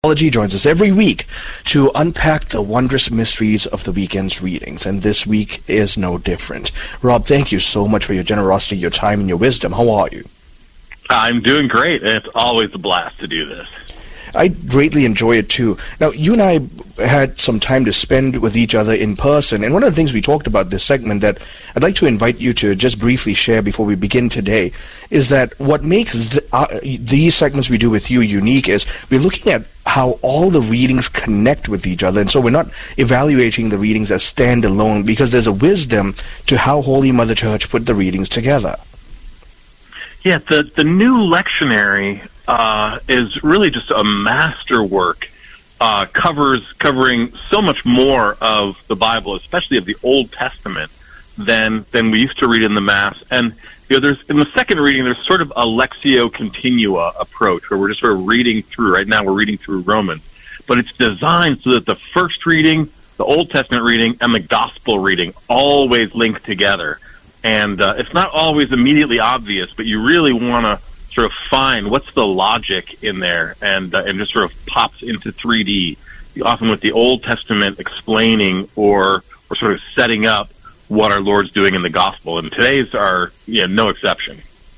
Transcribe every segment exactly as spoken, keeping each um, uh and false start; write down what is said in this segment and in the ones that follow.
Theology joins us every week to unpack the wondrous mysteries of the weekend's readings, and this week is no different. Rob, thank you so much for your generosity, your time, and your wisdom. How are you? I'm doing great, and it's always a blast to do this. I greatly enjoy it, too. Now, you and I had some time to spend with each other in person, and one of the things we talked about this segment that I'd like to invite you to just briefly share before we begin today is that what makes th- uh, these segments we do with you unique is we're looking at how all the readings connect with each other, and so we're not evaluating the readings as standalone because there's a wisdom to how Holy Mother Church put the readings together. Yeah, the, the new lectionary uh, is really just a masterwork, uh, covers covering so much more of the Bible, especially of the Old Testament, than than we used to read in the Mass. And you know, there's in the second reading, there's sort of a Lectio Continua approach, where we're just sort of reading through. Right now, we're reading through Romans, but it's designed so that the first reading, the Old Testament reading, and the Gospel reading always link together. And uh, it's not always immediately obvious, but you really want to sort of find what's the logic in there, and uh, and just sort of pops into three D, often with the Old Testament explaining or or sort of setting up what our Lord's doing in the Gospel. And today's are yeah, no exception.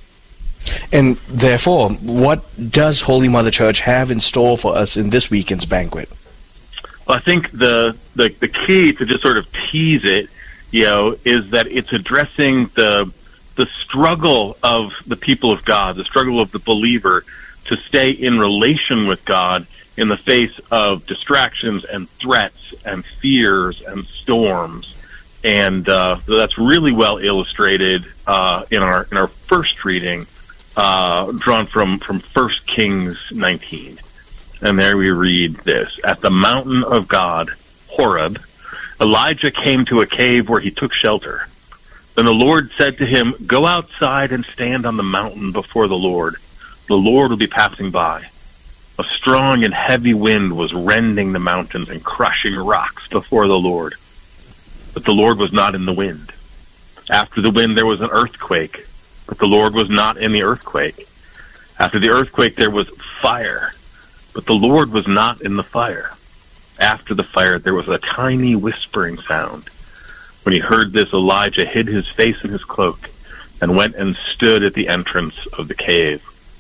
And therefore, what does Holy Mother Church have in store for us in this weekend's banquet? Well, I think the the, the key to just sort of tease it, you know, is that it's addressing the the struggle of the people of God, the struggle of the believer to stay in relation with God in the face of distractions and threats and fears and storms. And uh, that's really well illustrated uh, in our in our first reading, uh, drawn from, from First Kings nineteen. And there we read this: At the mountain of God, Horeb, Elijah came to a cave where he took shelter. Then the Lord said to him, "Go outside and stand on the mountain before the Lord. The Lord will be passing by." A strong and heavy wind was rending the mountains and crushing rocks before the Lord. But the Lord was not in the wind. After the wind there was an earthquake, but the Lord was not in the earthquake. After the earthquake there was fire, but the Lord was not in the fire. After the fire there was a tiny whispering sound. When he heard this, Elijah hid his face in his cloak and went and stood at the entrance of the cave.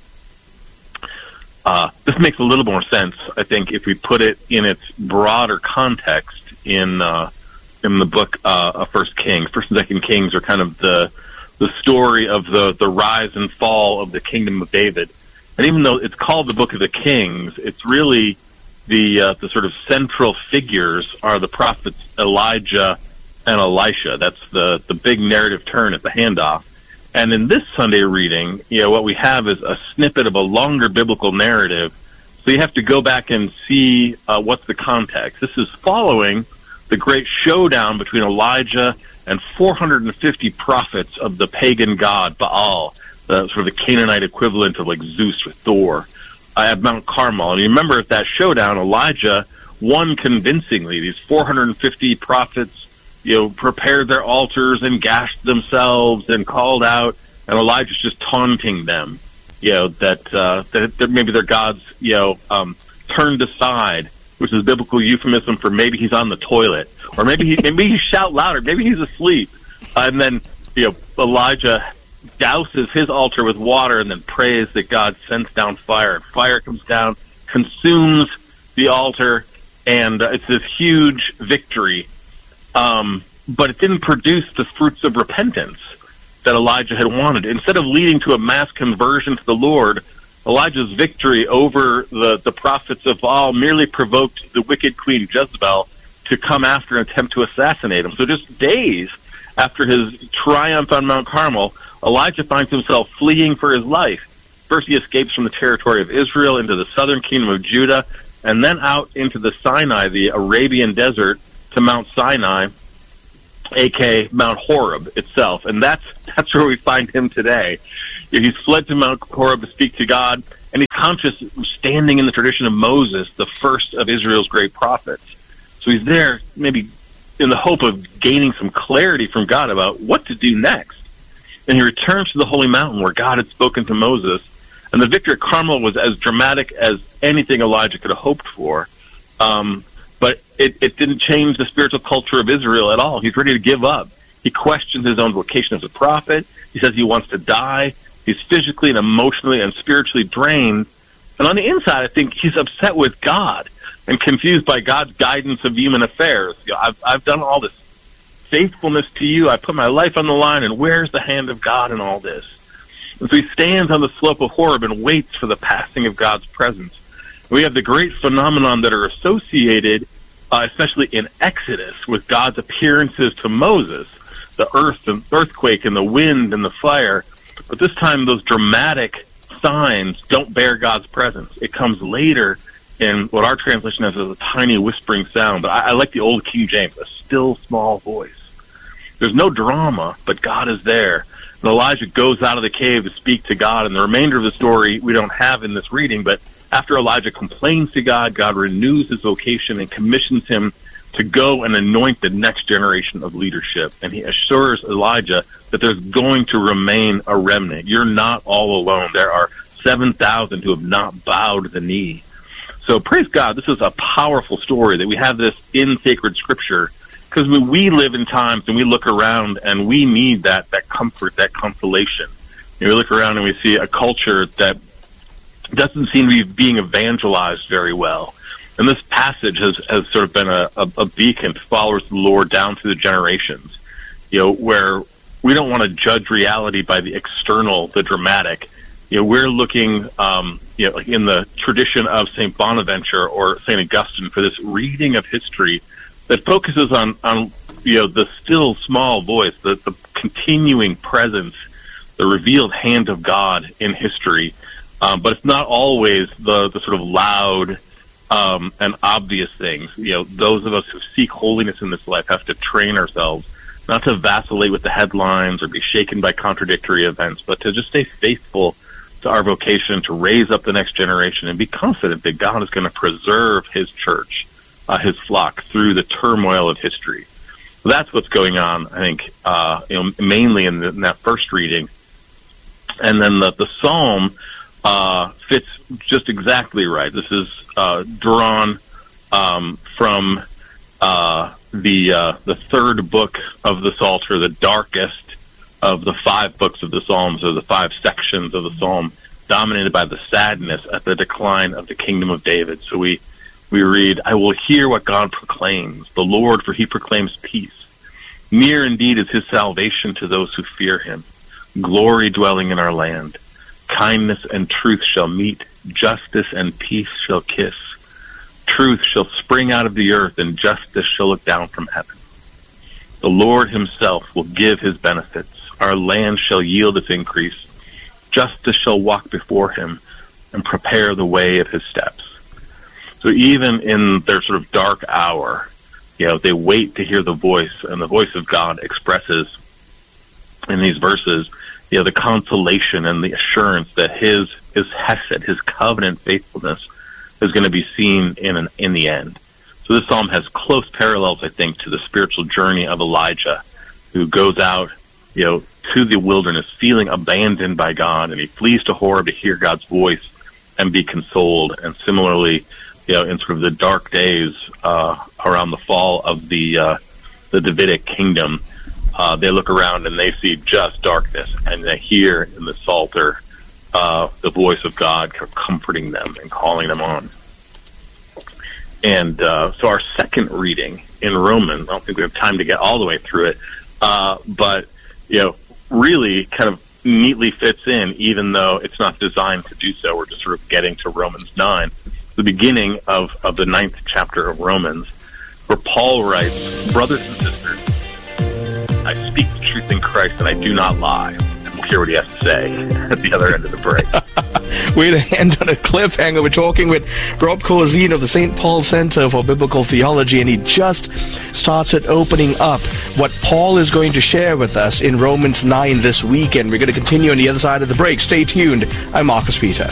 Uh, this makes a little more sense, I think, if we put it in its broader context in uh, in the book uh, of First Kings. First and Second Kings are kind of the the story of the, the rise and fall of the kingdom of David. And even though it's called the Book of the Kings, it's really the uh, the sort of central figures are the prophets Elijah and Elisha. That's the, the big narrative turn at the handoff. And in this Sunday reading, you know, what we have is a snippet of a longer biblical narrative. So you have to go back and see uh, what's the context. This is following the great showdown between Elijah and four hundred fifty prophets of the pagan god Baal, the sort of the Canaanite equivalent of like Zeus or Thor, uh, at Mount Carmel. And you remember at that showdown, Elijah won convincingly. These four hundred fifty prophets, you know, prepared their altars and gashed themselves and called out, and Elijah's just taunting them, you know, that, uh, that, that maybe their gods, you know, um, turned aside, which is a biblical euphemism for maybe he's on the toilet, or maybe he, maybe he shout louder, maybe he's asleep. Uh, and then, you know, Elijah douses his altar with water and then prays that God sends down fire. And fire comes down, consumes the altar, and uh, it's this huge victory. Um, but it didn't produce the fruits of repentance that Elijah had wanted. Instead of leading to a mass conversion to the Lord, Elijah's victory over the, the prophets of Baal merely provoked the wicked queen Jezebel to come after and attempt to assassinate him. So just days after his triumph on Mount Carmel, Elijah finds himself fleeing for his life. First he escapes from the territory of Israel into the southern kingdom of Judah, and then out into the Sinai, the Arabian desert, to Mount Sinai, aka Mount Horeb itself. And that's that's where we find him today. He's fled to Mount Horeb to speak to God, and he's conscious standing in the tradition of Moses, the first of Israel's great prophets. So he's there maybe in the hope of gaining some clarity from God about what to do next. And he returns to the holy mountain where God had spoken to Moses, And the victory at Carmel was as dramatic as anything Elijah could have hoped for. Um, but it, it didn't change the spiritual culture of Israel at all. He's ready to give up. He questions his own vocation as a prophet. He says he wants to die. He's physically and emotionally and spiritually drained. And on the inside, I think he's upset with God and confused by God's guidance of human affairs. You know, I've, I've done all this faithfulness to you. I put my life on the line, and where's the hand of God in all this? And so he stands on the slope of Horeb and waits for the passing of God's presence. We have the great phenomenon that are associated, uh, especially in Exodus, with God's appearances to Moses, the earth, the earthquake, and the wind, and the fire. But this time, those dramatic signs don't bear God's presence. It comes later in what our translation has as a tiny whispering sound. But I, I like the old King James, a still small voice. There's no drama, but God is there. And Elijah goes out of the cave to speak to God. And the remainder of the story we don't have in this reading, but after Elijah complains to God, God renews his vocation and commissions him to go and anoint the next generation of leadership. And he assures Elijah that there's going to remain a remnant. You're not all alone. There are seven thousand who have not bowed the knee. So praise God, this is a powerful story that we have this in sacred scripture, because we, we live in times and we look around and we need that, that comfort, that consolation. And we look around and we see a culture that doesn't seem to be being evangelized very well. And this passage has, has sort of been a, a, a beacon to followers of the Lord down through the generations, you know, where we don't want to judge reality by the external, the dramatic. You know, we're looking, um, you know, like in the tradition of Saint Bonaventure or Saint Augustine for this reading of history that focuses on, on you know, the still small voice, the, the continuing presence, the revealed hand of God in history. Um, but it's not always the, the sort of loud um, and obvious things. You know, those of us who seek holiness in this life have to train ourselves not to vacillate with the headlines or be shaken by contradictory events, but to just stay faithful to our vocation to raise up the next generation and be confident that God is going to preserve his church, uh, his flock, through the turmoil of history. So that's what's going on, I think, uh, you know, mainly in, the, in that first reading. And then the, the psalm uh, fits just exactly right. This is uh, drawn um, from uh, the uh, the third book of the Psalter, the darkest of the five books of the Psalms, or the five sections of the Psalm, dominated by the sadness at the decline of the kingdom of David. So we, we read, I will hear what God proclaims, the Lord, for he proclaims peace. Near indeed is his salvation to those who fear him. Glory dwelling in our land. Kindness and truth shall meet, justice and peace shall kiss. Truth shall spring out of the earth, and justice shall look down from heaven. The Lord himself will give his benefits. Our land shall yield its increase. Justice shall walk before him and prepare the way of his steps. So even in their sort of dark hour, you know, they wait to hear the voice, and the voice of God expresses in these verses, you know, the consolation and the assurance that his his hesed, his covenant faithfulness, is going to be seen in an, in the end. So this psalm has close parallels, I think, to the spiritual journey of Elijah, who goes out, you know, to the wilderness, feeling abandoned by God, and he flees to Horeb to hear God's voice and be consoled. And similarly, you know, in sort of the dark days uh, around the fall of the uh, the Davidic kingdom, uh, they look around and they see just darkness, and they hear in the Psalter uh, the voice of God comforting them and calling them on. And uh, so our second reading in Romans, I don't think we have time to get all the way through it, uh, but, you know, really kind of neatly fits in, even though it's not designed to do so. We're just sort of getting to Romans nine, the beginning of, of the ninth chapter of Romans, where Paul writes, brothers and sisters, I speak the truth in Christ and I do not lie. And we'll hear what he has to say at the other end of the break. Way to end on a cliffhanger. We're talking with Rob Corzine of the Saint Paul Center for Biblical Theology, and he just started opening up what Paul is going to share with us in Romans nine this week, and we're going to continue on the other side of the break. Stay tuned. I'm Marcus Peter.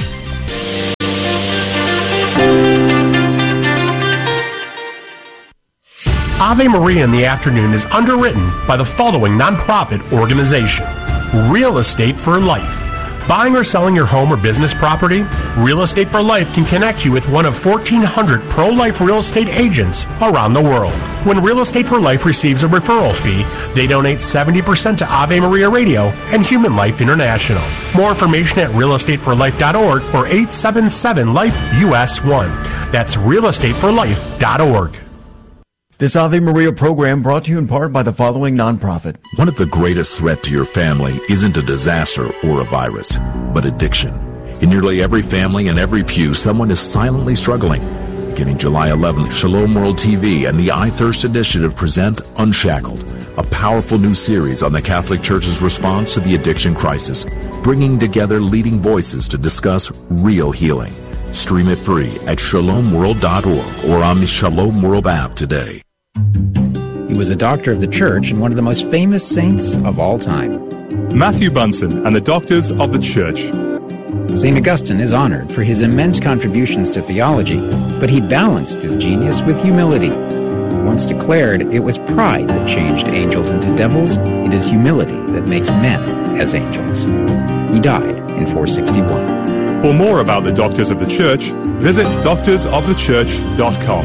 Ave Maria in the Afternoon is underwritten by the following nonprofit organization: Real Estate for Life, Buying or selling your home or business property? Real Estate for Life can connect you with one of fourteen hundred pro-life real estate agents around the world. When Real Estate for Life receives a referral fee, they donate seventy percent to Ave Maria Radio and Human Life International. More information at real estate for life dot org or eight seven seven life U S one. That's real estate for life dot org. This Ave Maria program brought to you in part by the following nonprofit. One of the greatest threats to your family isn't a disaster or a virus, but addiction. In nearly every family and every pew, someone is silently struggling. Beginning July eleventh, Shalom World T V and the I Thirst Initiative present Unshackled, a powerful new series on the Catholic Church's response to the addiction crisis, bringing together leading voices to discuss real healing. Stream it free at shalom world dot org or on the Shalom World app today. He was a doctor of the Church and one of the most famous saints of all time. Matthew Bunson and the Doctors of the Church. Saint Augustine is honored for his immense contributions to theology, but he balanced his genius with humility. Once declared, it was pride that changed angels into devils. It is humility that makes men as angels. He died in four sixty-one. For more about the Doctors of the Church, visit doctors of the church dot com.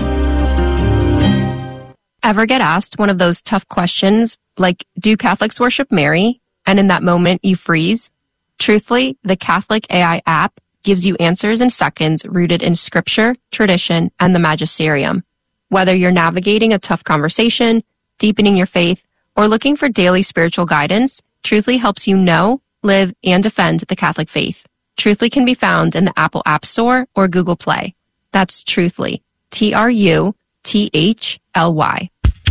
Ever get asked one of those tough questions, like, do Catholics worship Mary? And in that moment, you freeze? Truthfully, the Catholic A I app gives you answers in seconds rooted in scripture, tradition, and the magisterium. Whether you're navigating a tough conversation, deepening your faith, or looking for daily spiritual guidance, Truthfully helps you know, live, and defend the Catholic faith. Truthfully can be found in the Apple App Store or Google Play. That's Truthfully. T R U T H L Y.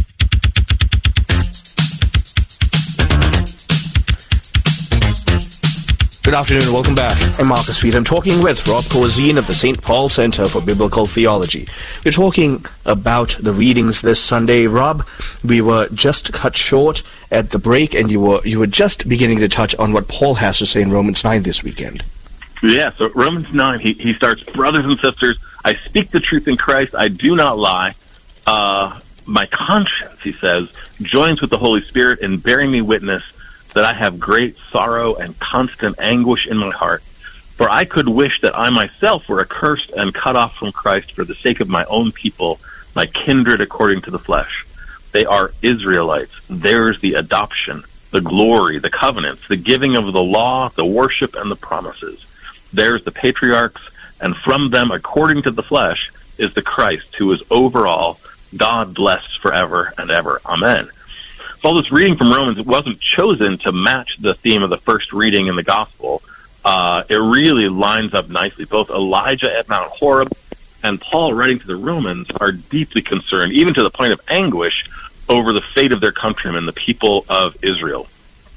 Good afternoon and welcome back. I'm Marcus Peter. I'm talking with Rob Corzine of the Saint Paul Center for Biblical Theology. We're talking about the readings this Sunday. Rob, we were just cut short at the break, and you were you were just beginning to touch on what Paul has to say in Romans nine this weekend. Yeah, so Romans nine, he, he starts, brothers and sisters, I speak the truth in Christ, I do not lie. Uh, my conscience, he says, joins with the Holy Spirit in bearing me witness that I have great sorrow and constant anguish in my heart. For I could wish that I myself were accursed and cut off from Christ for the sake of my own people, my kindred according to the flesh. They are Israelites. Theirs the adoption, the glory, the covenants, the giving of the law, the worship, and the promises. Theirs the patriarchs, and from them, according to the flesh, is the Christ, who is over all, God blessed forever and ever. Amen. So all this reading from Romans, it wasn't chosen to match the theme of the first reading in the Gospel. Uh, it really lines up nicely. Both Elijah at Mount Horeb and Paul writing to the Romans are deeply concerned, even to the point of anguish, over the fate of their countrymen, the people of Israel.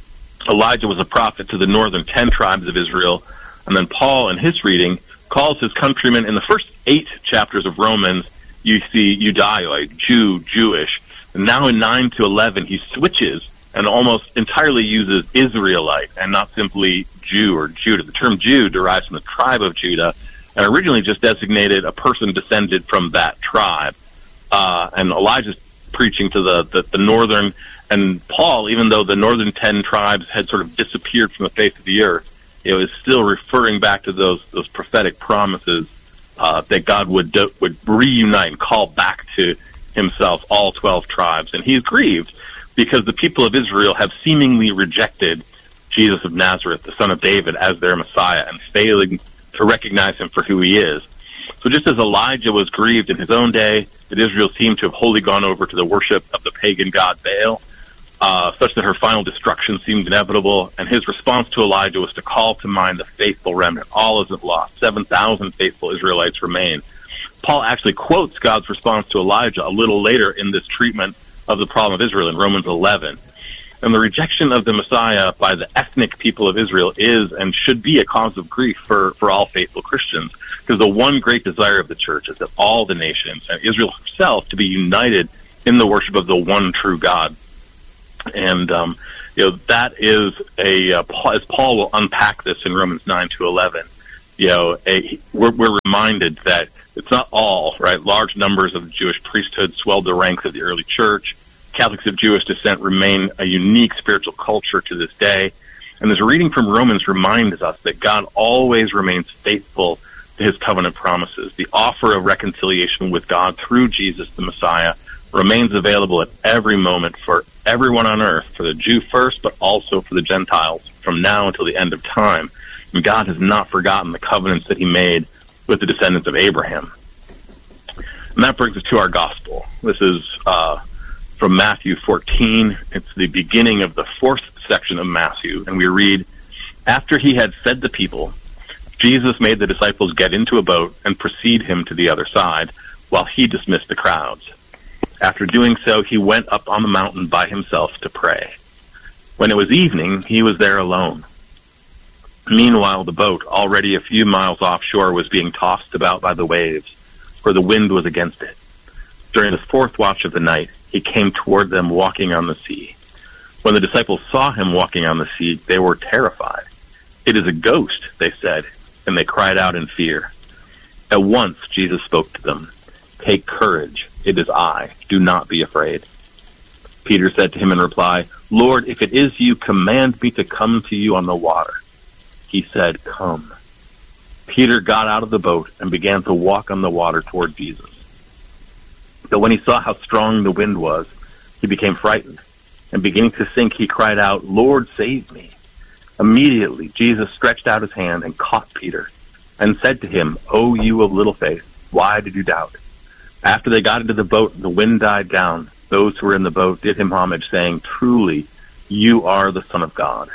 Elijah was a prophet to the northern ten tribes of Israel, and then Paul, in his reading, calls his countrymen, in the first eight chapters of Romans, you see Judaioi, Jew, Jewish. And now in nine to eleven, he switches and almost entirely uses Israelite and not simply Jew or Judah. The term Jew derives from the tribe of Judah and originally just designated a person descended from that tribe. Uh, and Elijah's preaching to the, the, the northern, and Paul, even though the northern ten tribes had sort of disappeared from the face of the earth, it was still referring back to those those prophetic promises uh, that God would do, would reunite and call back to himself all twelve tribes. And he's grieved because the people of Israel have seemingly rejected Jesus of Nazareth, the son of David, as their Messiah, and failing to recognize him for who he is. So just as Elijah was grieved in his own day that Israel seemed to have wholly gone over to the worship of the pagan god Baal, uh, such that her final destruction seemed inevitable, and his response to Elijah was to call to mind the faithful remnant. All isn't lost. seven thousand faithful Israelites remain. Paul actually quotes God's response to Elijah a little later in this treatment of the problem of Israel in Romans eleven. And the rejection of the Messiah by the ethnic people of Israel is and should be a cause of grief for, for all faithful Christians, because the one great desire of the church is that all the nations, and Israel herself, to be united in the worship of the one true God. And um, you know that is a, uh, as Paul will unpack this in Romans nine to eleven, you know, a, we're, we're reminded that it's not all, right? Large numbers of the Jewish priesthood swelled the ranks of the early church. Catholics of Jewish descent remain a unique spiritual culture to this day. And this reading from Romans reminds us that God always remains faithful to his covenant promises. The offer of reconciliation with God through Jesus the Messiah remains available at every moment for everyone on earth, for the Jew first, but also for the Gentiles from now until the end of time. And God has not forgotten the covenants that he made with the descendants of Abraham. And that brings us to our gospel. This is uh, from Matthew fourteen. It's the beginning of the fourth section of Matthew. And we read, "After he had fed the people, Jesus made the disciples get into a boat and precede him to the other side, while he dismissed the crowds. After doing so, he went up on the mountain by himself to pray. When it was evening, he was there alone. Meanwhile, the boat, already a few miles offshore, was being tossed about by the waves, for the wind was against it. During the fourth watch of the night, he came toward them walking on the sea. When the disciples saw him walking on the sea, they were terrified. 'It is a ghost,' they said, and they cried out in fear. At once Jesus spoke to them. 'Take courage, it is I. Do not be afraid.' Peter said to him in reply, 'Lord, if it is you, command me to come to you on the water.' He said, 'Come.' Peter got out of the boat and began to walk on the water toward Jesus. But when he saw how strong the wind was, he became frightened, and beginning to sink, he cried out, 'Lord, save me.' Immediately Jesus stretched out his hand and caught Peter, and said to him, 'O you of little faith, why did you doubt?' After they got into the boat, the wind died down. Those who were in the boat did him homage, saying, 'Truly, you are the Son of God.'"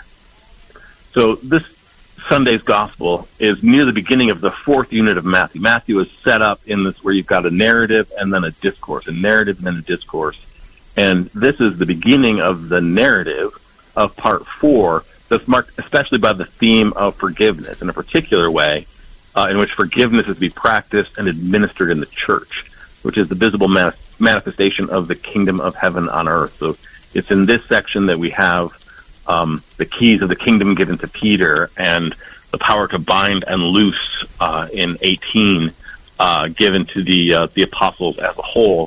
So this Sunday's gospel is near the beginning of the fourth unit of Matthew. Matthew is set up in this where you've got a narrative and then a discourse, a narrative and then a discourse. And this is the beginning of the narrative of part four, that's marked especially by the theme of forgiveness, in a particular way, uh, in which forgiveness is to be practiced and administered in the church, which is the visible man- manifestation of the kingdom of heaven on earth. So it's in this section that we have um, the keys of the kingdom given to Peter, and the power to bind and loose uh, in eighteen uh, given to the uh, the apostles as a whole.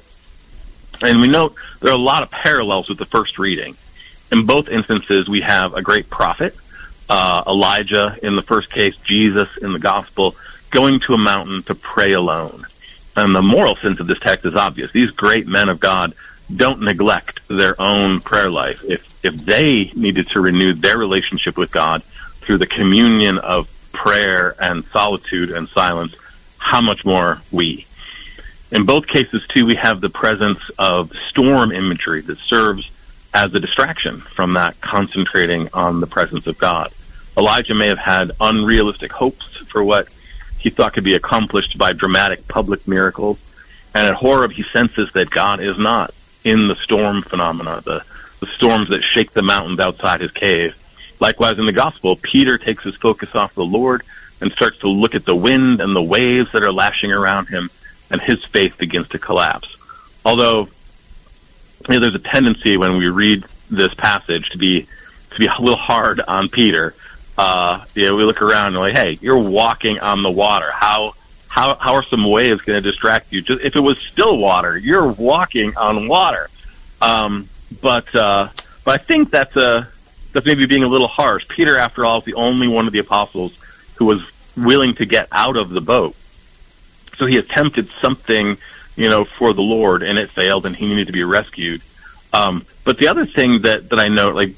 And we note there are a lot of parallels with the first reading. In both instances, we have a great prophet, uh, Elijah in the first case, Jesus in the gospel, going to a mountain to pray alone. And the moral sense of this text is obvious. These great men of God don't neglect their own prayer life. If if they needed to renew their relationship with God through the communion of prayer and solitude and silence, how much more we? In both cases, too, we have the presence of storm imagery that serves as a distraction from that concentrating on the presence of God. Elijah may have had unrealistic hopes for what he thought could be accomplished by dramatic public miracles. And at Horeb, he senses that God is not in the storm phenomena, the, the storms that shake the mountains outside his cave. Likewise, in the gospel, Peter takes his focus off the Lord and starts to look at the wind and the waves that are lashing around him, and his faith begins to collapse. Although, you know, there's a tendency when we read this passage to be to be a little hard on Peter. Uh, you know, we look around and we're like, hey, you're walking on the water. How how how are some waves going to distract you? Just if it was still water, you're walking on water. Um, but uh, but I think that's a that's maybe being a little harsh. Peter, after all, is the only one of the apostles who was willing to get out of the boat. So he attempted something, you know, for the Lord, and it failed, and he needed to be rescued. Um, but the other thing that, that I note, like,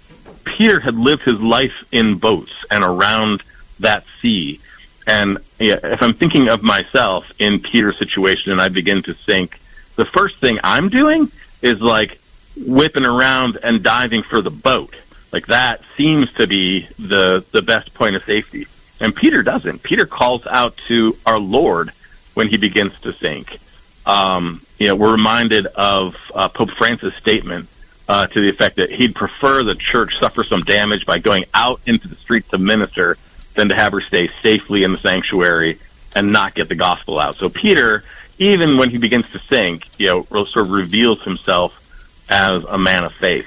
Peter had lived his life in boats and around that sea. And yeah, if I'm thinking of myself in Peter's situation and I begin to sink, the first thing I'm doing is, like, whipping around and diving for the boat. Like, that seems to be the the best point of safety. And Peter doesn't. Peter calls out to our Lord when he begins to sink. Um, you know, we're reminded of uh, Pope Francis' statement uh, to the effect that he'd prefer the church suffer some damage by going out into the streets to minister than to have her stay safely in the sanctuary and not get the gospel out. So Peter, even when he begins to sink, you know, sort of reveals himself as a man of faith.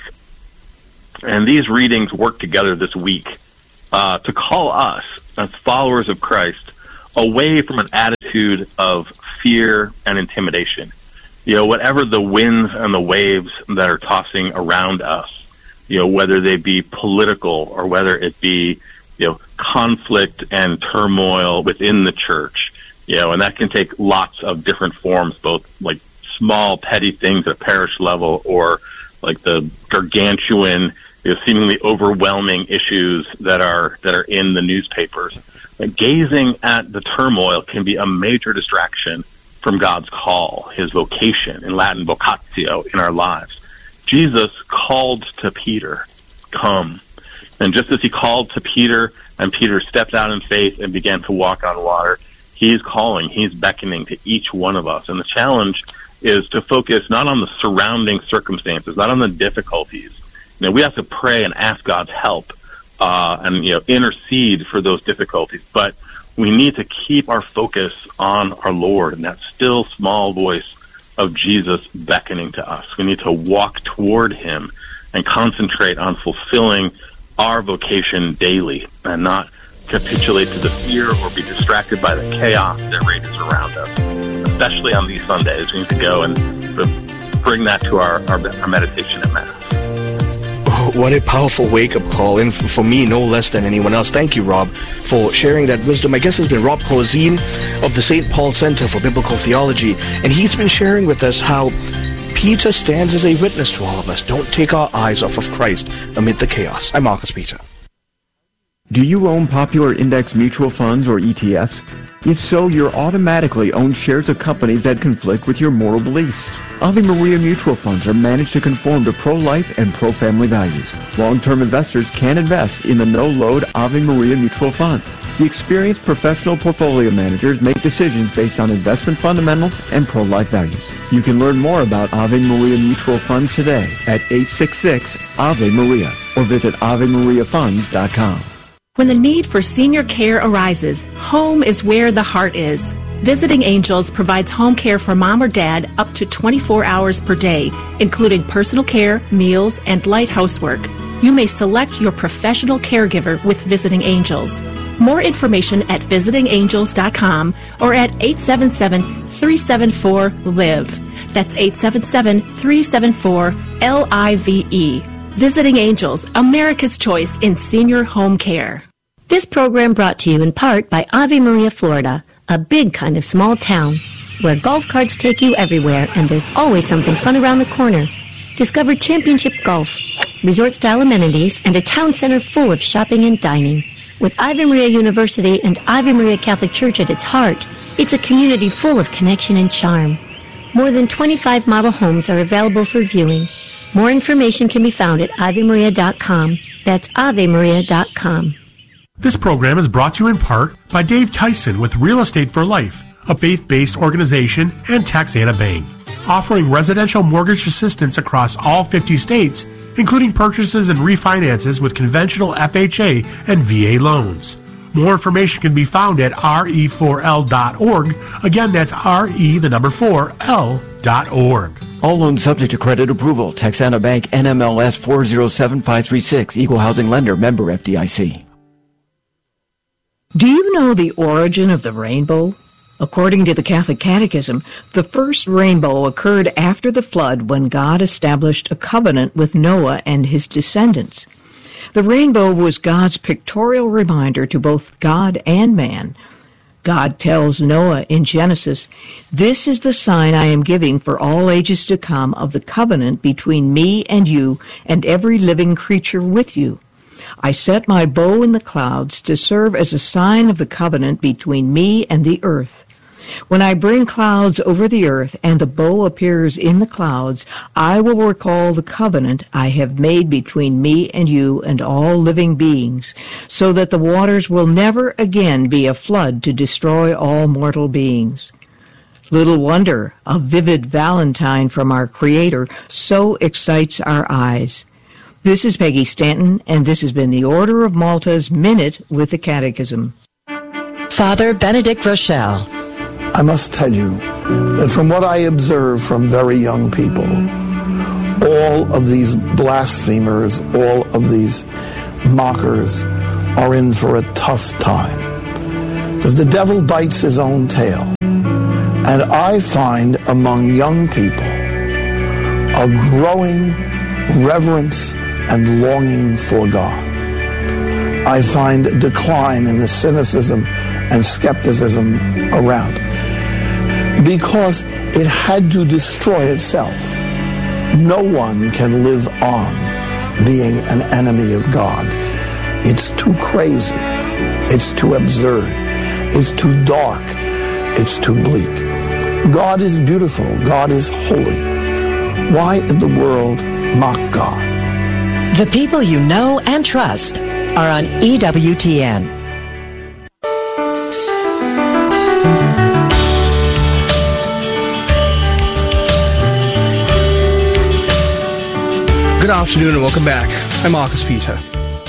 And these readings work together this week uh, to call us, as followers of Christ, away from an attitude of fear and intimidation. You know, whatever the winds and the waves that are tossing around us, you know, whether they be political or whether it be, you know, conflict and turmoil within the church, you know, and that can take lots of different forms, both like small petty things at a parish level or like the gargantuan, you know, seemingly overwhelming issues that are that are in the newspapers. Like, gazing at the turmoil can be a major distraction from God's call, his vocation, in Latin vocatio, in our lives. Jesus called to Peter, come. And just as he called to Peter, and Peter stepped out in faith and began to walk on water, he's calling, he's beckoning to each one of us. And the challenge is to focus not on the surrounding circumstances, not on the difficulties. You know, we have to pray and ask God's help, uh, and, you know, intercede for those difficulties. But we need to keep our focus on our Lord and that still small voice of Jesus beckoning to us. We need to walk toward him and concentrate on fulfilling our vocation daily and not capitulate to the fear or be distracted by the chaos that rages around us. Especially on these Sundays, we need to go and sort of bring that to our, our, our meditation and Mass. Oh, what a powerful wake-up call, and for me, no less than anyone else. Thank you, Rob, for sharing that wisdom. My guest has been Rob Corzine of the Saint Paul Center for Biblical Theology, and he's been sharing with us how Peter stands as a witness to all of us. Don't take our eyes off of Christ amid the chaos. I'm Marcus Peter. Do you own popular index mutual funds or E T Fs? If so, you're automatically own shares of companies that conflict with your moral beliefs. Ave Maria mutual funds are managed to conform to pro-life and pro-family values. Long-term investors can invest in the no-load Ave Maria mutual funds. The experienced professional portfolio managers make decisions based on investment fundamentals and pro-life values. You can learn more about Ave Maria mutual funds today at eight six six Ave Maria or visit ave maria funds dot com. When the need for senior care arises, home is where the heart is. Visiting Angels provides home care for mom or dad up to twenty-four hours per day, including personal care, meals, and light housework. You may select your professional caregiver with Visiting Angels. More information at visiting angels dot com or at eight seven seven, three seven four, L I V E. That's eight seven seven, three seven four, L I V E. Visiting Angels, America's choice in senior home care. This program brought to you in part by Ave Maria, Florida, a big kind of small town where golf carts take you everywhere and there's always something fun around the corner. Discover championship golf, resort-style amenities, and a town center full of shopping and dining. With Ave Maria University and Ave Maria Catholic Church at its heart, it's a community full of connection and charm. More than twenty-five model homes are available for viewing. More information can be found at ave maria dot com. That's ave maria dot com. This program is brought to you in part by Dave Tyson with Real Estate for Life, a faith-based organization, and Taxana Bank, offering residential mortgage assistance across all fifty states, including purchases and refinances with conventional F H A and V A loans. More information can be found at R E four L dot org. Again, that's R E, the number four, L dot org. All loans subject to credit approval. Texana Bank, N M L S four zero seven five three six. Equal housing lender. Member F D I C. Do you know the origin of the rainbow? According to the Catholic Catechism, the first rainbow occurred after the flood when God established a covenant with Noah and his descendants. The rainbow was God's pictorial reminder to both God and man. God tells Noah in Genesis, "This is the sign I am giving for all ages to come of the covenant between me and you and every living creature with you. I set my bow in the clouds to serve as a sign of the covenant between me and the earth. When I bring clouds over the earth and the bow appears in the clouds, I will recall the covenant I have made between me and you and all living beings, so that the waters will never again be a flood to destroy all mortal beings." Little wonder a vivid Valentine from our Creator so excites our eyes. This is Peggy Stanton, and this has been the Order of Malta's Minute with the Catechism. Father Benedict Rochelle. I must tell you that from what I observe from very young people, all of these blasphemers, all of these mockers are in for a tough time. Because the devil bites his own tail. And I find among young people a growing reverence and longing for God. I find a decline in the cynicism and skepticism around, because it had to destroy itself. No one can live on being an enemy of God. It's too crazy. It's too absurd. It's too dark. It's too bleak. God is beautiful. God is holy. Why in the world mock God? The people you know and trust are on E W T N. Good afternoon and welcome back. I'm Marcus Peter.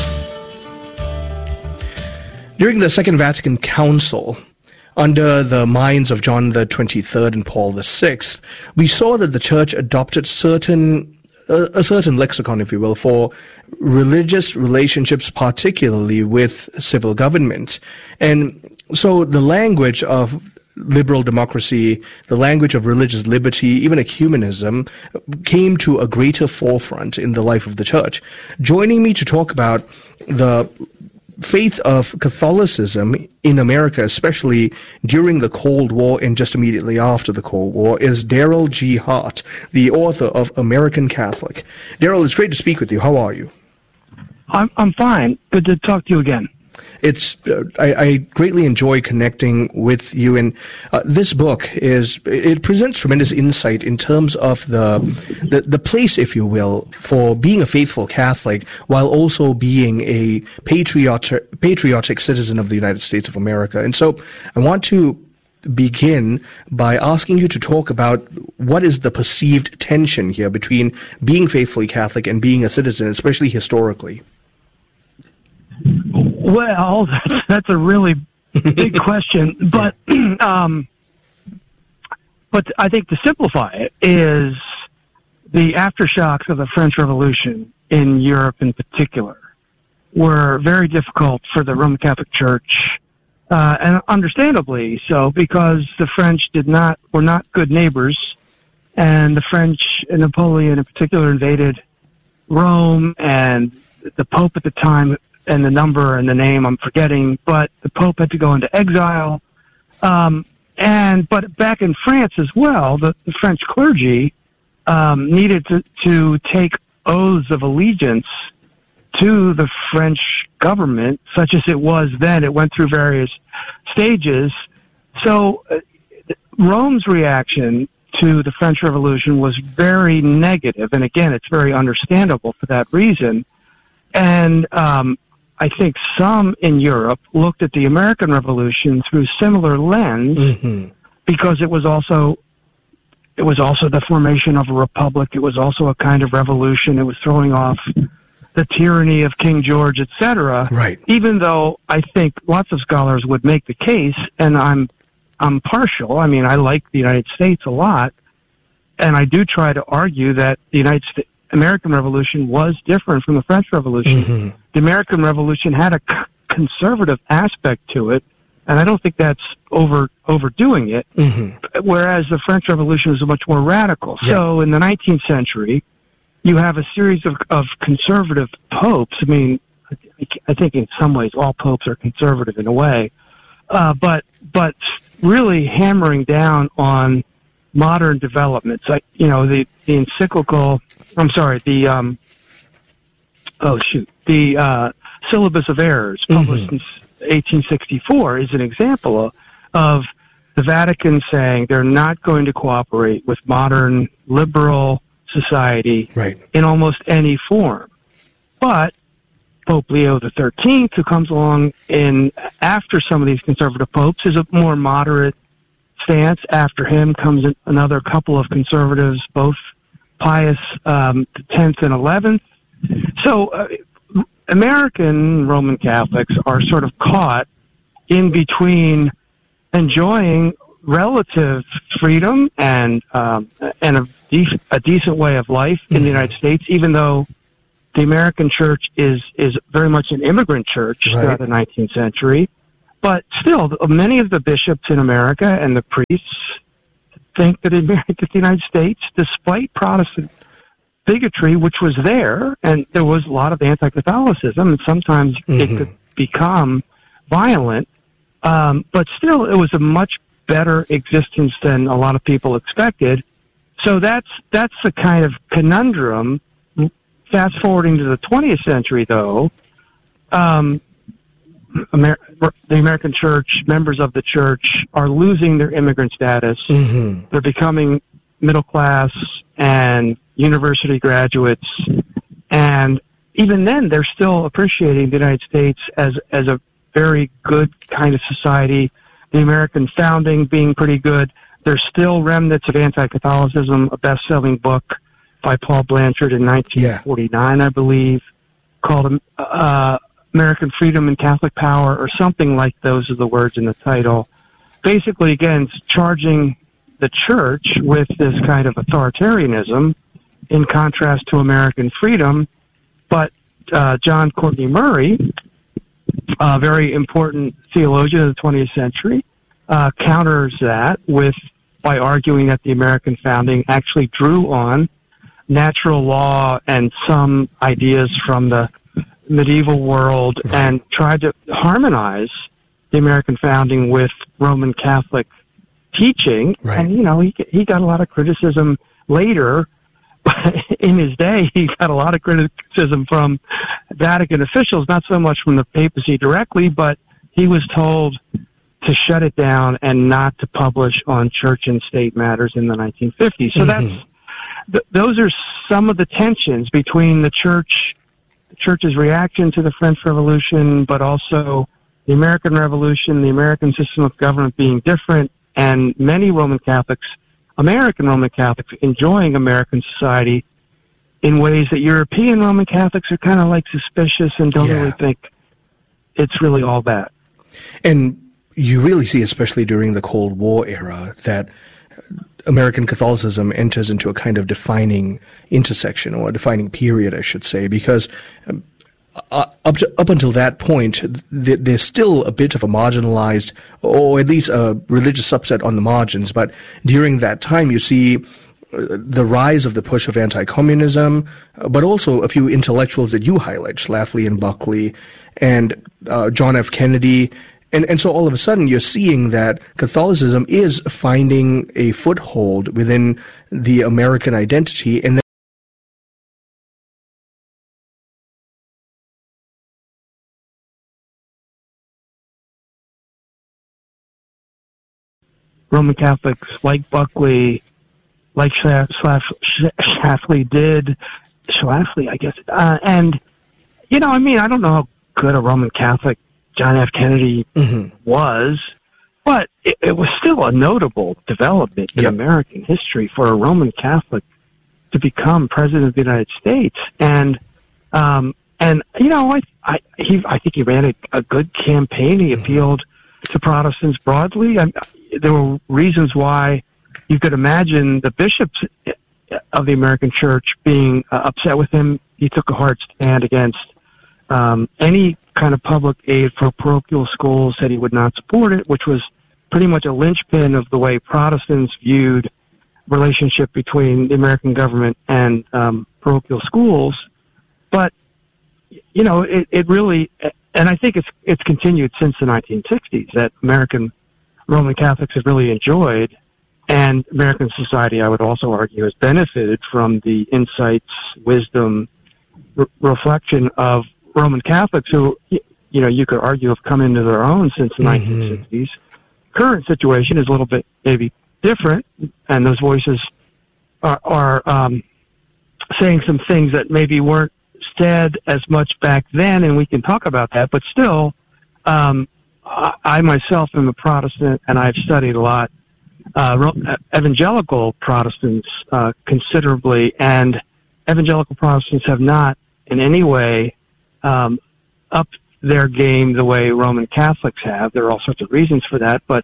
During the Second Vatican Council, under the minds of John the twenty-third and Paul the sixth, we saw that the Church adopted certain uh, a certain lexicon, if you will, for religious relationships, particularly with civil government. And so the language of liberal democracy, the language of religious liberty, even ecumenism, came to a greater forefront in the life of the Church. Joining me to talk about the faith of Catholicism in America, especially during the Cold War and just immediately after the Cold War, is Daryl G. Hart, the author of American Catholic. Daryl, it's great to speak with you. How are you? I'm I'm fine. Good to talk to you again. It's uh, I, I greatly enjoy connecting with you, and uh, this book is it presents tremendous insight in terms of the, the the place, if you will, for being a faithful Catholic while also being a patriotic patriotic citizen of the United States of America. And so I want to begin by asking you to talk about what is the perceived tension here between being faithfully Catholic and being a citizen, especially historically. Well, that's, that's a really big question, but um, but I think to simplify it is the aftershocks of the French Revolution in Europe in particular were very difficult for the Roman Catholic Church, uh, and understandably so, because the French did not were not good neighbors, and the French, and Napoleon in particular, invaded Rome, and the Pope at the time, and the number and the name I'm forgetting, but the Pope had to go into exile. Um, and but back in France as well, the, the French clergy um, needed to, to take oaths of allegiance to the French government, such as it was then. It went through various stages. So uh, Rome's reaction to the French Revolution was very negative, and again, it's very understandable for that reason. And um, I think some in Europe looked at the American Revolution through similar lens, mm-hmm. because it was also it was also the formation of a republic. It was also a kind of revolution. It was throwing off the tyranny of King George, et cetera. Right. Even though I think lots of scholars would make the case, and I'm I'm partial. I mean, I like the United States a lot, and I do try to argue that the United States American Revolution was different from the French Revolution. Mm-hmm. The American Revolution had a c- conservative aspect to it, and I don't think that's over overdoing it, mm-hmm. whereas the French Revolution was much more radical. Yeah. So in the nineteenth century, you have a series of, of conservative popes. I mean, I think in some ways all popes are conservative in a way, uh, but but really hammering down on modern developments. Like, you know, the, the encyclical, I'm sorry, the, um, oh shoot, the, uh, Syllabus of Errors, published mm-hmm. in eighteen sixty-four, is an example of, of the Vatican saying they're not going to cooperate with modern liberal society right. in almost any form. But Pope Leo the thirteenth, who comes along in after some of these conservative popes, is a more moderate stance. After him comes another couple of conservatives, both Pius um, the tenth and eleventh. So uh, American Roman Catholics are sort of caught in between enjoying relative freedom and um, and a, dec- a decent way of life in the United States, even though the American church is is very much an immigrant church right. throughout the nineteenth century. But still, many of the bishops in America and the priests think that in the United States, despite Protestant bigotry, which was there, and there was a lot of anti-Catholicism, and sometimes mm-hmm. it could become violent, um, but still it was a much better existence than a lot of people expected. So that's that's the kind of conundrum. Fast forwarding to the twentieth century, though, um, Amer- the American church, members of the church, are losing their immigrant status. Mm-hmm. They're becoming middle class and university graduates, and even then, they're still appreciating the United States as as a very good kind of society. The American founding being pretty good. There's still remnants of anti-Catholicism, a best-selling book by Paul Blanchard in nineteen forty-nine, yeah. I believe, called uh, American Freedom and Catholic Power, or something like those are the words in the title. Basically, again, charging the church with this kind of authoritarianism in contrast to American freedom. But uh, John Courtney Murray, a very important theologian of the twentieth century, uh, counters that with by arguing that the American founding actually drew on natural law and some ideas from the medieval world and tried to harmonize the American founding with Roman Catholic teaching. Right. And, you know, he, he got a lot of criticism later. In his day, he got a lot of criticism from Vatican officials, not so much from the papacy directly, but he was told to shut it down and not to publish on church and state matters in the nineteen fifties. So mm-hmm. that's th- those are some of the tensions between the church, the church's reaction to the French Revolution, but also the American Revolution, the American system of government being different, and many Roman Catholics, American Roman Catholics, enjoying American society in ways that European Roman Catholics are kind of like suspicious and don't yeah. really think it's really all that. And you really see, especially during the Cold War era, that American Catholicism enters into a kind of defining intersection, or a defining period, I should say, because um, uh, up to, up until that point, th- there's still a bit of a marginalized, or at least a religious subset on the margins. But during that time, you see uh, the rise of the push of anti-communism, uh, but also a few intellectuals that you highlight, Schlafly and Buckley, and uh, John F. Kennedy. And and so all of a sudden you're seeing that Catholicism is finding a foothold within the American identity, and then Roman Catholics like Buckley, like Schlafly did, Schlafly, I guess, uh, and, you know, I mean, I don't know how good a Roman Catholic John F. Kennedy mm-hmm. was, but it, it was still a notable development in yep. American history for a Roman Catholic to become president of the United States. And, um, and you know, I, I, he, I think he ran a, a good campaign. He mm-hmm. appealed to Protestants broadly. I, there were reasons why you could imagine the bishops of the American church being uh, upset with him. He took a hard stand against um, any kind of public aid for parochial schools, said he would not support it, which was pretty much a linchpin of the way Protestants viewed relationship between the American government and um, parochial schools. But, you know, it, it really, and I think it's it's continued since the nineteen sixties, that American Roman Catholics have really enjoyed, and American society, I would also argue, has benefited from the insights, wisdom, re- reflection of Roman Catholics who, you know, you could argue have come into their own since the mm-hmm. nineteen sixties. Current situation is a little bit maybe different, and those voices are, are um, saying some things that maybe weren't said as much back then, and we can talk about that. But still, um, I, I myself am a Protestant, and I've studied a lot uh, evangelical Protestants uh, considerably, and evangelical Protestants have not in any way Um, up their game the way Roman Catholics have. There are all sorts of reasons for that, but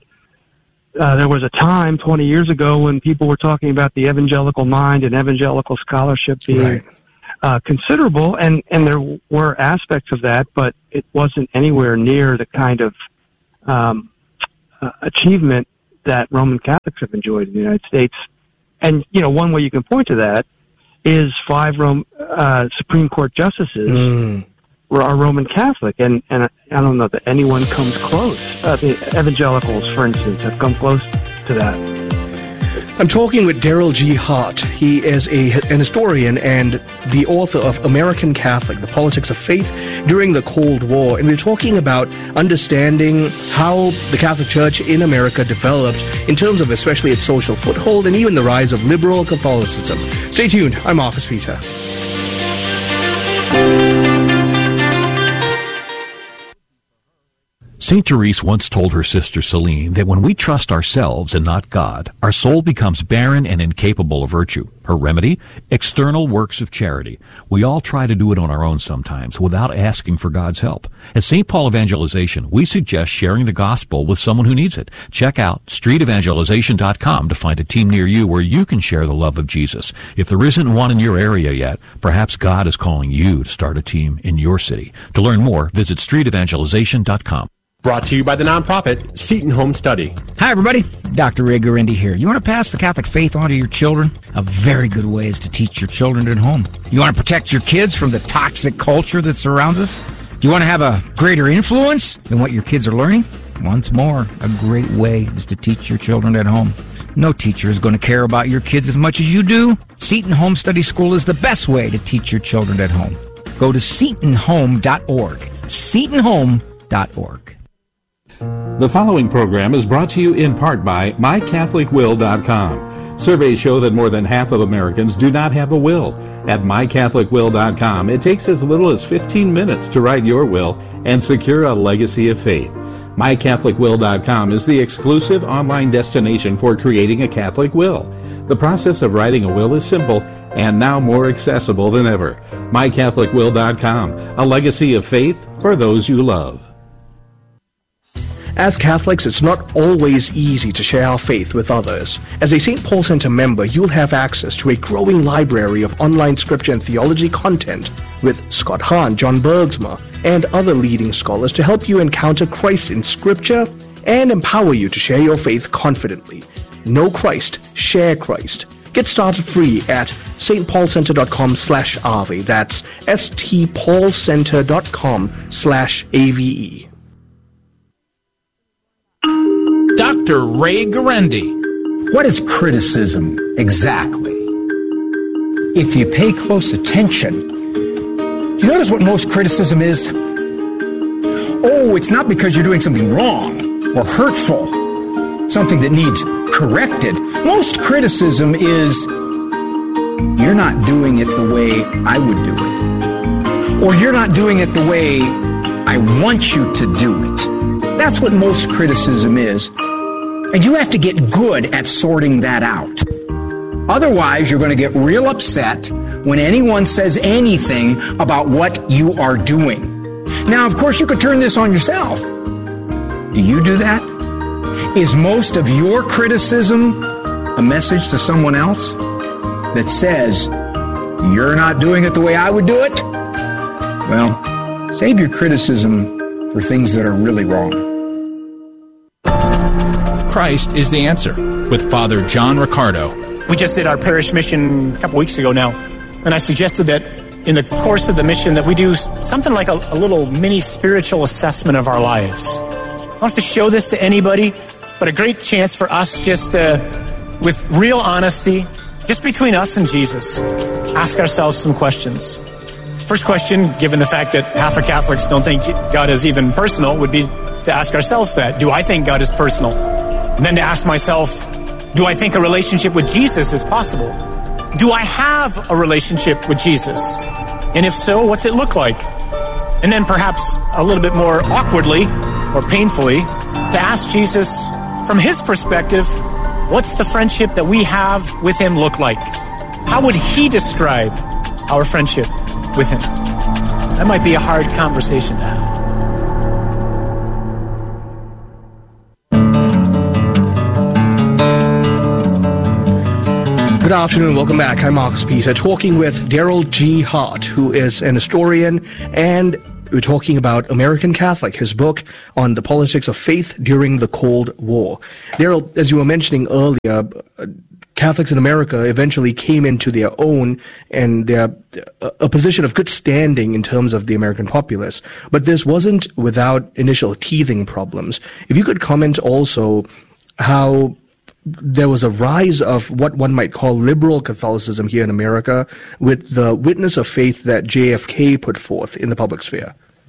uh, there was a time twenty years ago when people were talking about the evangelical mind and evangelical scholarship being right. uh, considerable, and, and there were aspects of that, but it wasn't anywhere near the kind of um, uh, achievement that Roman Catholics have enjoyed in the United States. And, you know, one way you can point to that is five Rome, uh, Supreme Court justices Mm. were are Roman Catholic, and, and I don't know that anyone comes close. Uh, the evangelicals, for instance, have come close to that. I'm talking with Daryl G. Hart. He is a, an historian and the author of American Catholic, The Politics of Faith During the Cold War. And we're talking about understanding how the Catholic Church in America developed in terms of especially its social foothold and even the rise of liberal Catholicism. Stay tuned. I'm Marcus Peter. Saint Therese once told her sister Celine that when we trust ourselves and not God, our soul becomes barren and incapable of virtue. Her remedy? External works of charity. We all try to do it on our own sometimes without asking for God's help. At Saint Paul Evangelization, we suggest sharing the gospel with someone who needs it. Check out street evangelization dot com to find a team near you where you can share the love of Jesus. If there isn't one in your area yet, perhaps God is calling you to start a team in your city. To learn more, visit street evangelization dot com. Brought to you by the nonprofit Seton Home Study. Hi, everybody. Doctor Ray Guarendi here. You want to pass the Catholic faith on to your children? A very good way is to teach your children at home. You want to protect your kids from the toxic culture that surrounds us? Do you want to have a greater influence than what your kids are learning? Once more, a great way is to teach your children at home. No teacher is going to care about your kids as much as you do. Seton Home Study School is the best way to teach your children at home. Go to seton home dot org. seton home dot org. The following program is brought to you in part by my catholic will dot com. Surveys show that more than half of Americans do not have a will. At my catholic will dot com, it takes as little as fifteen minutes to write your will and secure a legacy of faith. my catholic will dot com is the exclusive online destination for creating a Catholic will. The process of writing a will is simple and now more accessible than ever. my catholic will dot com, a legacy of faith for those you love. As Catholics, it's not always easy to share our faith with others. As a Saint Paul Center member, you'll have access to a growing library of online scripture and theology content with Scott Hahn, John Bergsma, and other leading scholars to help you encounter Christ in scripture and empower you to share your faith confidently. Know Christ, share Christ. Get started free at stpaulcenter.com slash Ave. That's stpaulcenter.com slash A-V-E. Doctor Ray Guarendi. What is criticism exactly? If you pay close attention, do you notice what most criticism is? Oh, it's not because you're doing something wrong or hurtful, something that needs corrected. Most criticism is, you're not doing it the way I would do it. Or you're not doing it the way I want you to do it. That's what most criticism is. And you have to get good at sorting that out. Otherwise, you're going to get real upset when anyone says anything about what you are doing. Now, of course, you could turn this on yourself. Do you do that? Is most of your criticism a message to someone else that says, you're not doing it the way I would do it? Well, save your criticism for things that are really wrong. Christ is the answer with Father John Riccardo. We just did our parish mission a couple weeks ago now, and I suggested that in the course of the mission that we do something like a, a little mini spiritual assessment of our lives. I don't have to show this to anybody, but a great chance for us just to, with real honesty, just between us and Jesus, ask ourselves some questions. First question, given the fact that half of Catholics don't think God is even personal, would be to ask ourselves that. Do I think God is personal? And then to ask myself, do I think a relationship with Jesus is possible? Do I have a relationship with Jesus? And if so, what's it look like? And then perhaps a little bit more awkwardly or painfully, to ask Jesus from his perspective, what's the friendship that we have with him look like? How would he describe our friendship with him? That might be a hard conversation to have. Good afternoon, welcome back. I'm Marcus Peter, talking with Daryl G. Hart, who is an historian, and we're talking about American Catholic, his book on the politics of faith during the Cold War. Daryl, as you were mentioning earlier, Catholics in America eventually came into their own and their a, a position of good standing in terms of the American populace. But this wasn't without initial teething problems. If you could comment also how there was a rise of what one might call liberal Catholicism here in America with the witness of faith that J F K put forth in the public sphere.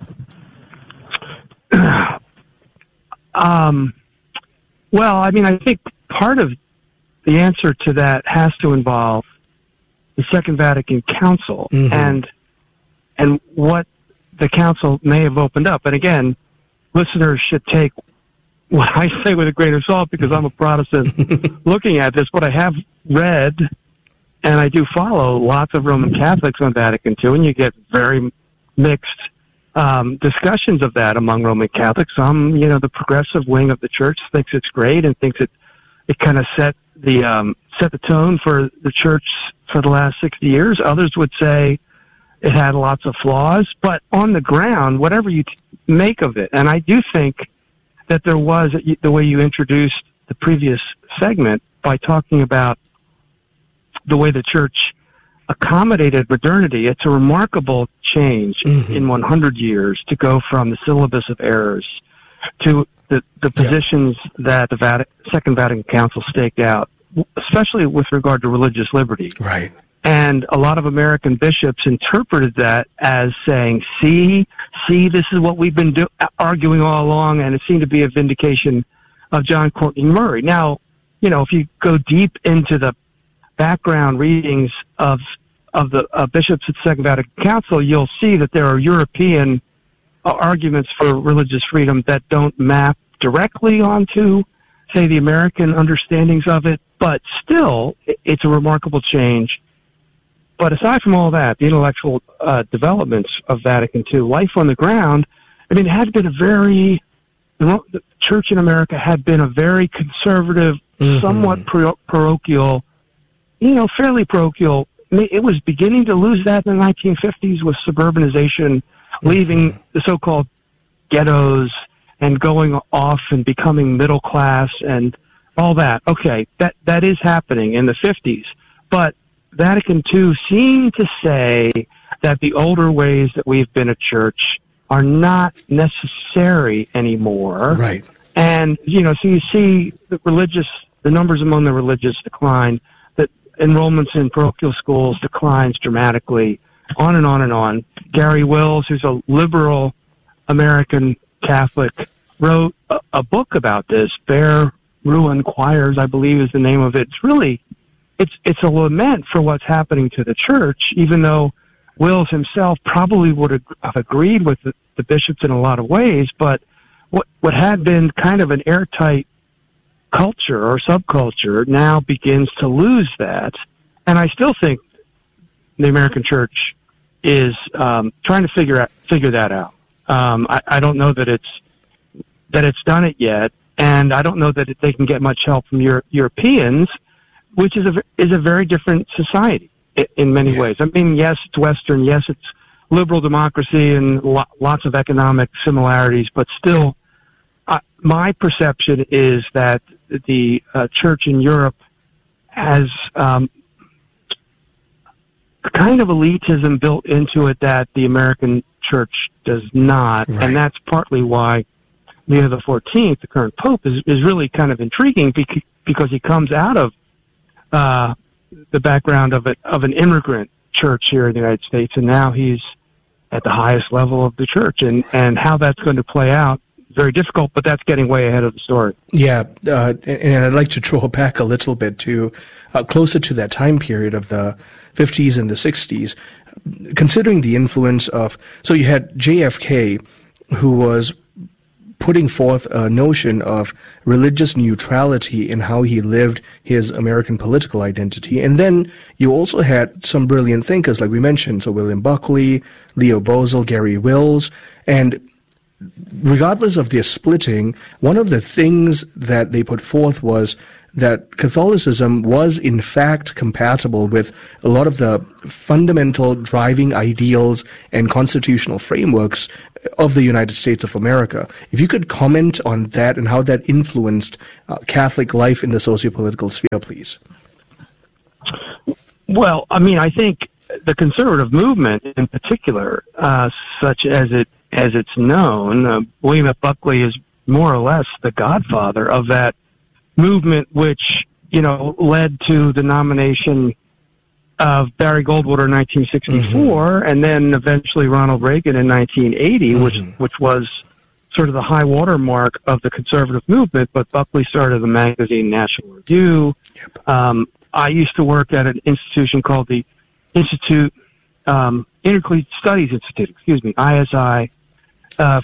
Um, well, I mean, I think part of the answer to that has to involve the Second Vatican Council mm-hmm. and and what the council may have opened up. And again, listeners should take what I say with a grain of salt because I'm a Protestant looking at this. But I have read, and I do follow lots of Roman Catholics on Vatican two, and you get very mixed um, discussions of that among Roman Catholics. Some, you know, the progressive wing of the church thinks it's great and thinks it it kind of set the um, set the tone for the church for the last sixty years. Others would say it had lots of flaws, but on the ground, whatever you t- make of it, and I do think that there was, the way you introduced the previous segment by talking about the way the church accommodated modernity, it's a remarkable change mm-hmm. in one hundred years to go from the syllabus of errors to the, the positions yeah. that the Vatican, Second Vatican Council staked out, especially with regard to religious liberty. Right. And a lot of American bishops interpreted that as saying, see, see, this is what we've been do- arguing all along, and it seemed to be a vindication of John Courtney Murray. Now, you know, if you go deep into the background readings of of the uh, bishops at the Second Vatican Council, you'll see that there are European uh, arguments for religious freedom that don't map directly onto, say, the American understandings of it, but still, it's a remarkable change. But aside from all that, the intellectual uh, developments of Vatican two, life on the ground, I mean, it had been a very, the church in America had been a very conservative, mm-hmm. somewhat pro- parochial, you know, fairly parochial. It was beginning to lose that in the nineteen fifties with suburbanization, mm-hmm. leaving the so-called ghettos and going off and becoming middle class and all that. Okay, that that is happening in the fifties. But Vatican two seemed to say that the older ways that we've been a church are not necessary anymore. Right. And, you know, so you see the religious, the numbers among the religious decline, that enrollments in parochial schools declines dramatically, on and on and on. Gary Wills, who's a liberal American Catholic, wrote a, a book about this, Bare Ruin Choirs, I believe is the name of it. It's really, it's it's a lament for what's happening to the church, even though Wills himself probably would have agreed with the, the bishops in a lot of ways, but what what had been kind of an airtight culture or subculture now begins to lose that. And I still think the American church is um, trying to figure out, figure that out. Um, I, I don't know that it's that it's done it yet, and I don't know that it, they can get much help from Euro- Europeans, which is a is a very different society in, in many yeah. ways. I mean, yes, it's Western, yes, it's liberal democracy and lo- lots of economic similarities, but still, uh, my perception is that the uh, church in Europe has um, a kind of elitism built into it that the American church does not, right. and that's partly why Leo the fourteenth, the current pope, is, is really kind of intriguing because, because he comes out of uh, the background of a, of an immigrant church here in the United States, and now he's at the highest level of the church, and, and how that's going to play out, very difficult, but that's getting way ahead of the story. Yeah, uh, and I'd like to draw back a little bit to uh, closer to that time period of the fifties and the sixties, considering the influence of, so you had J F K, who was putting forth a notion of religious neutrality in how he lived his American political identity. And then you also had some brilliant thinkers, like we mentioned, so William Buckley, Leo Boesel, Gary Wills, and regardless of their splitting, one of the things that they put forth was that Catholicism was in fact compatible with a lot of the fundamental driving ideals and constitutional frameworks of the United States of America. If you could comment on that and how that influenced uh, Catholic life in the socio-political sphere, please. Well, I mean, I think the conservative movement in particular, uh, such as it as it's known, uh, William F. Buckley is more or less the godfather of that movement, which, you know, led to the nomination of Barry Goldwater in nineteen sixty-four, mm-hmm. and then eventually Ronald Reagan in nineteen eighty, mm-hmm. which which was sort of the high water mark of the conservative movement. But Buckley started the magazine National Review. Yep. Um, I used to work at an institution called the Institute, um, Intercollegiate Studies Institute, excuse me, I S I, uh,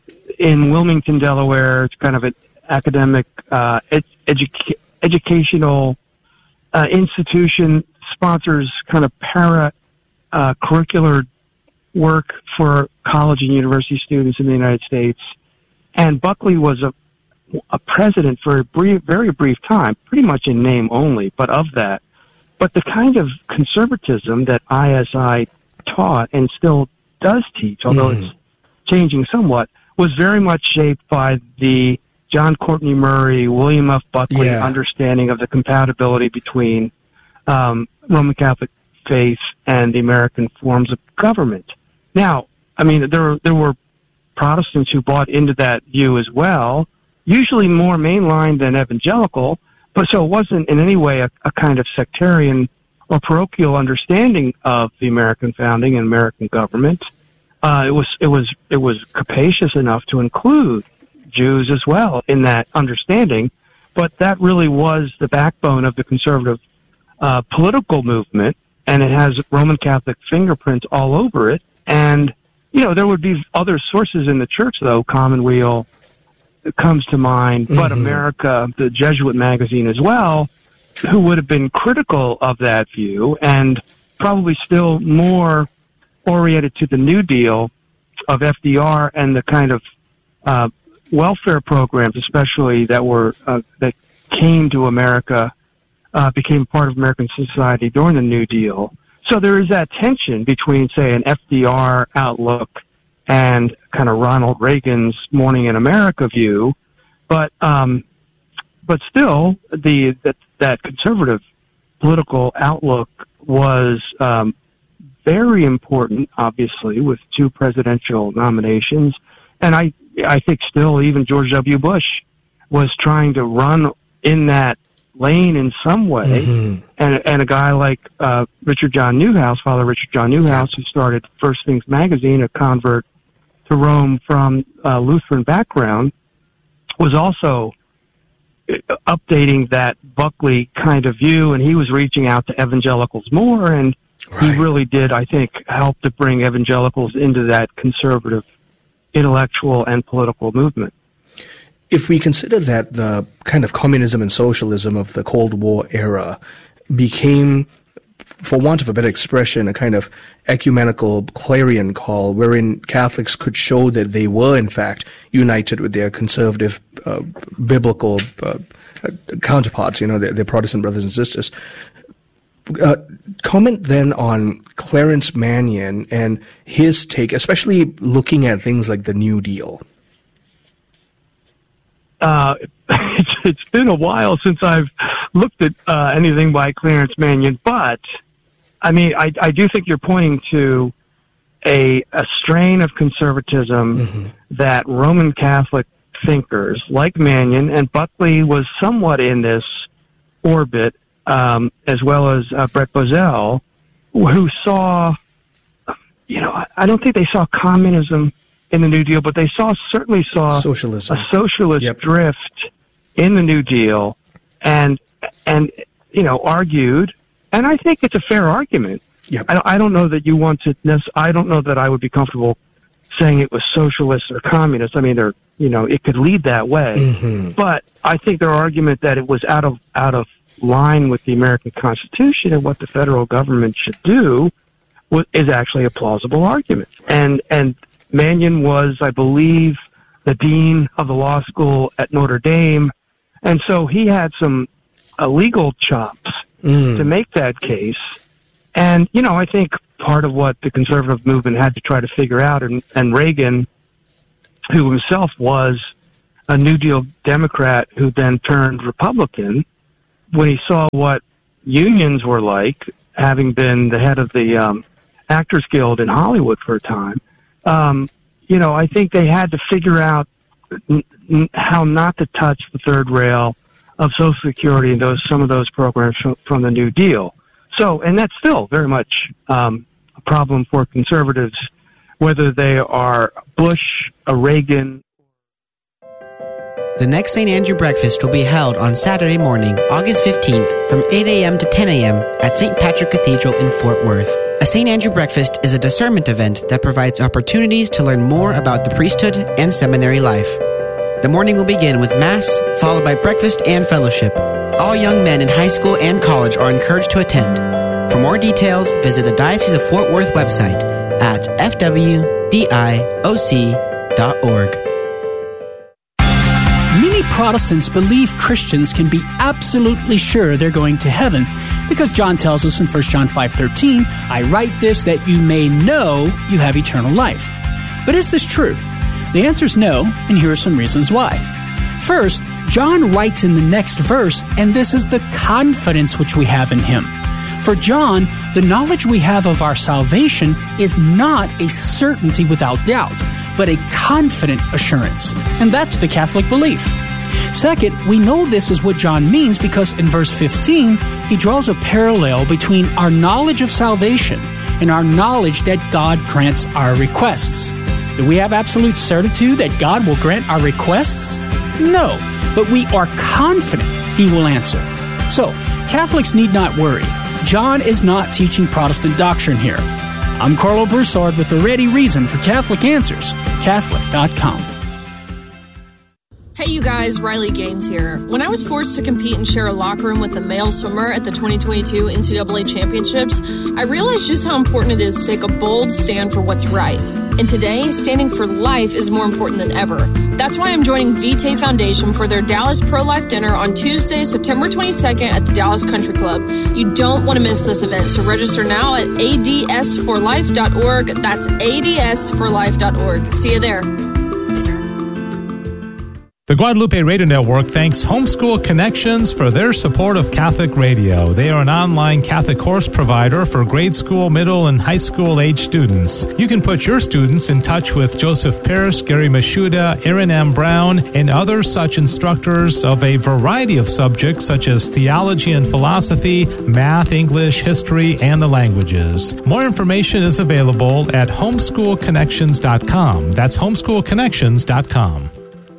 in Wilmington, Delaware. It's kind of an academic, uh, ed- educa- educational uh, institution, sponsors kind of para uh, curricular work for college and university students in the United States. And Buckley was a, a president for a brief, very brief time, pretty much in name only, but of that. But the kind of conservatism that I S I taught and still does teach, although mm. it's changing somewhat, was very much shaped by the John Courtney Murray, William F. Buckley yeah. understanding of the compatibility between um, Roman Catholic faith and the American forms of government. Now, I mean, there there were Protestants who bought into that view as well, usually more mainline than evangelical, but so it wasn't in any way a, a kind of sectarian or parochial understanding of the American founding and American government. Uh, it was it was it was capacious enough to include Jews as well in that understanding, but that really was the backbone of the conservative uh, political movement, and it has Roman Catholic fingerprints all over it. And you know, there would be other sources in the church, though. Commonweal comes to mind, mm-hmm. but America, the Jesuit magazine as well, who would have been critical of that view and probably still more oriented to the New Deal of F D R and the kind of uh, welfare programs, especially that were uh, that came to America, uh, became part of American society during the New Deal. So there is that tension between, say, an F D R outlook and kind of Ronald Reagan's Morning in America view, but um, but still, the that, that conservative political outlook was um, very important, obviously, with two presidential nominations, and I I think still even George W. Bush was trying to run in that lane in some way, mm-hmm. and and a guy like uh, Richard John Newhouse, Father Richard John Newhouse, who started First Things Magazine, a convert to Rome from a Lutheran background, was also updating that Buckley kind of view, and he was reaching out to evangelicals more, and right. he really did, I think, help to bring evangelicals into that conservative intellectual and political movement. If we consider that the kind of communism and socialism of the Cold War era became, for want of a better expression, a kind of ecumenical clarion call wherein Catholics could show that they were, in fact, united with their conservative uh, biblical uh, counterparts, you know, their, their Protestant brothers and sisters. Uh, comment then on Clarence Mannion and his take, especially looking at things like the New Deal. Uh, it's, it's been a while since I've looked at uh, anything by Clarence Mannion, but I mean, I, I do think you're pointing to a, a strain of conservatism mm-hmm. that Roman Catholic thinkers like Mannion, and Buckley was somewhat in this orbit, um, as well as uh, Brett Bozell, who saw, you know, I, I don't think they saw communism in the New Deal, but they saw certainly saw socialism. a socialist yep. drift in the New Deal, and and you know argued, and I think it's a fair argument. Yep. I, I don't know that you want to. I don't know that I would be comfortable saying it was socialist or communist. I mean, there, you know, it could lead that way, mm-hmm. but I think their argument that it was out of out of line with the American Constitution and what the federal government should do was, is actually a plausible argument, and and. Mannion was, I believe, the dean of the law school at Notre Dame, and so he had some uh, legal chops mm. to make that case. And, you know, I think part of what the conservative movement had to try to figure out, and, and Reagan, who himself was a New Deal Democrat who then turned Republican, when he saw what unions were like having been the head of the um, Actors Guild in Hollywood for a time, um, you know, I think they had to figure out n- n- how not to touch the third rail of Social Security and those some of those programs from, from the New Deal. So, and that's still very much um, a problem for conservatives, whether they are Bush, a Reagan. The next Saint Andrew Breakfast will be held on Saturday morning, August fifteenth, from eight a.m. to ten a.m. at Saint Patrick Cathedral in Fort Worth. A Saint Andrew Breakfast is a discernment event that provides opportunities to learn more about the priesthood and seminary life. The morning will begin with Mass, followed by breakfast and fellowship. All young men in high school and college are encouraged to attend. For more details, visit the Diocese of Fort Worth website at f w d i o c dot org. Many Protestants believe Christians can be absolutely sure they're going to heaven because John tells us in First John five thirteen, I write this that you may know you have eternal life. But is this true? The answer is no, and here are some reasons why. First, John writes in the next verse, and this is the confidence which we have in him. For John, the knowledge we have of our salvation is not a certainty without doubt, but a confident assurance. And that's the Catholic belief. Second, we know this is what John means because in verse fifteen, he draws a parallel between our knowledge of salvation and our knowledge that God grants our requests. Do we have absolute certitude that God will grant our requests? No, but we are confident he will answer. So, Catholics need not worry. John is not teaching Protestant doctrine here. I'm Carlo Broussard with the ready reason for Catholic Answers, Catholic dot com. Hey you guys, Riley Gaines here. When I was forced to compete and share a locker room with a male swimmer at the twenty twenty-two N C double A Championships, I realized just how important it is to take a bold stand for what's right. And today, standing for life is more important than ever. That's why I'm joining Vitae Foundation for their Dallas Pro-Life Dinner on Tuesday, September twenty-second at the Dallas Country Club. You don't want to miss this event, so register now at a d s for life dot org. That's a d s for life dot org. See you there. The Guadalupe Radio Network thanks Homeschool Connections for their support of Catholic radio. They are an online Catholic course provider for grade school, middle, and high school age students. You can put your students in touch with Joseph Pierce, Gary Mashuda, Aaron M. Brown, and other such instructors of a variety of subjects such as theology and philosophy, math, English, history, and the languages. More information is available at homeschool connections dot com. That's homeschool connections dot com.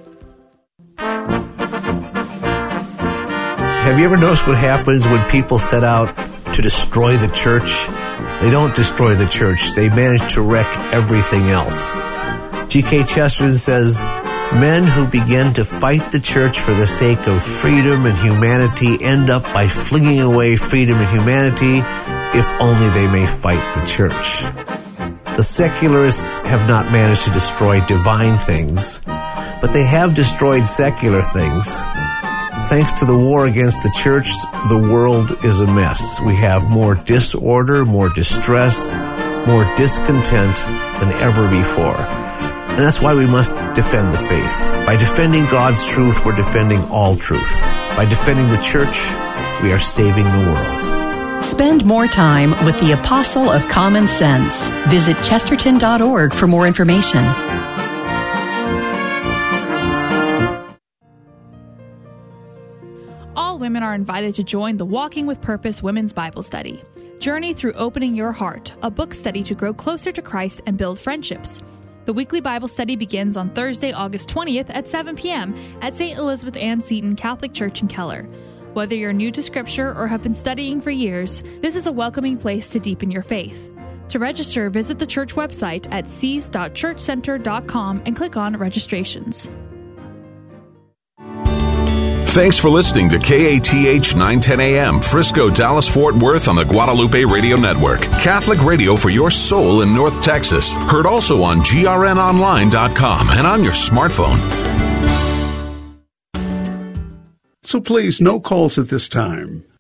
Have you ever noticed what happens when people set out to destroy the church? They don't destroy the church. They manage to wreck everything else. G K Chesterton says, men who begin to fight the church for the sake of freedom and humanity end up by flinging away freedom and humanity if only they may fight the church. The secularists have not managed to destroy divine things, but they have destroyed secular things. Thanks to the war against the church, the world is a mess. We have more disorder, more distress, more discontent than ever before. And that's why we must defend the faith. By defending God's truth, we're defending all truth. By defending the church, we are saving the world. Spend more time with the Apostle of Common Sense. Visit chesterton dot org for more information. All women are invited to join the Walking with Purpose Women's Bible Study. Journey through Opening Your Heart, a book study to grow closer to Christ and build friendships. The weekly Bible study begins on Thursday, August twentieth at seven p.m. at Saint Elizabeth Ann Seton Catholic Church in Keller. Whether you're new to Scripture or have been studying for years, this is a welcoming place to deepen your faith. To register, visit the church website at seas dot church center dot com and click on Registrations. Thanks for listening to K A T H nine ten A M, Frisco, Dallas, Fort Worth on the Guadalupe Radio Network. Catholic radio for your soul in North Texas. Heard also on G R N online dot com and on your smartphone. So please, no calls at this time.